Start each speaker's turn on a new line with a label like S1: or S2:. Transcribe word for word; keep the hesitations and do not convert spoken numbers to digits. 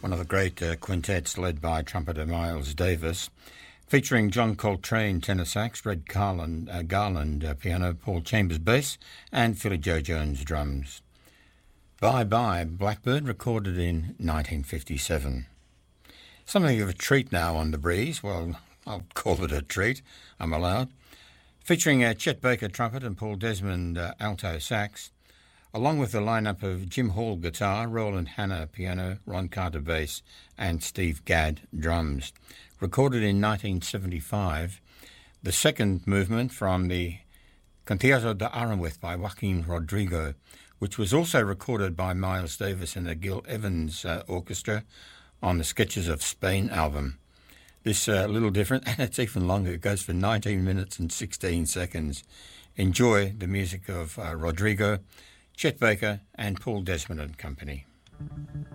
S1: one of the great uh, quintets led by trumpeter Miles Davis, featuring John Coltrane tenor sax, Red Garland, uh, Garland uh, piano, Paul Chambers bass, and Philly Joe Jones drums. Bye Bye Blackbird, recorded in nineteen fifty-seven. Something of a treat now on The Breeze. Well, I'll call it a treat. I'm allowed. Featuring uh, Chet Baker trumpet and Paul Desmond uh, alto sax, along with the lineup of Jim Hall guitar, Roland Hanna piano, Ron Carter bass, and Steve Gadd drums. Recorded in nineteen seventy-five, the second movement from the Concierto de Aranjuez by Joaquin Rodrigo, which was also recorded by Miles Davis and the Gil Evans uh, Orchestra on the Sketches of Spain album. This uh, a little different, and it's even longer. It goes for nineteen minutes and sixteen seconds. Enjoy the music of uh, Rodrigo, Chet Baker, and Paul Desmond and Company.